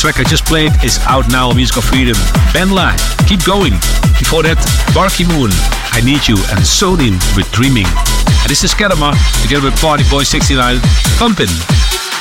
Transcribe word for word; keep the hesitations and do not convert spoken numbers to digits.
track I just played is out now on Music of Freedom. Benla, Keep Going. Before that, Barky Moon, I Need You, and Sodin with Dreaming. And this is Kedama together with Party Boy sixty-nine, Pumpin'.